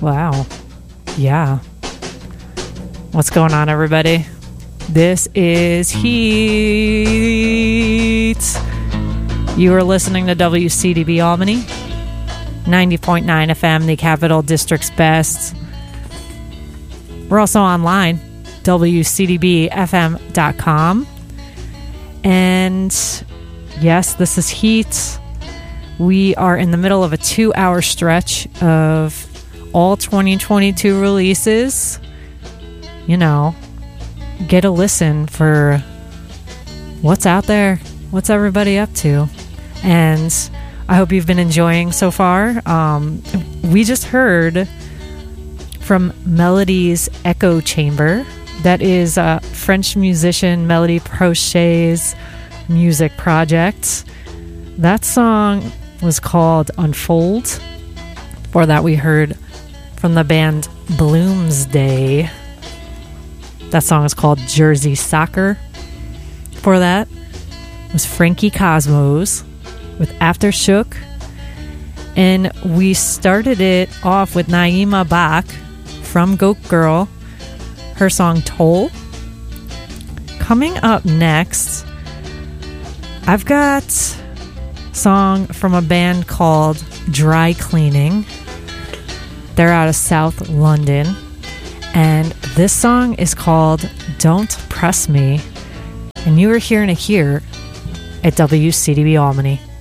Wow. Yeah. What's going on, everybody? This is Heat. You are listening to WCDB Albany, 90.9 FM, the Capital District's best. We're also online, WCDBFM.com. And yes, this is Heat. We are in the middle of a 2-hour stretch of all 2022 releases. You know, get a listen for what's out there, what's everybody up to. And I hope you've been enjoying so far. We just heard from Melody's Echo Chamber. That is a French musician Melody Prochet's music project. That song was called Unfold. For that, we heard from the band Bloomsday. That song is called Jersey Soccer. For that was Frankie Cosmos with Aftershook. And we started it off with Naima Bach from Goat Girl, her song Toll. Coming up next, I've got a song from a band called Dry Cleaning. They're out of South London. And this song is called Don't Press Me. And you are hearing it here at WCDB Albany.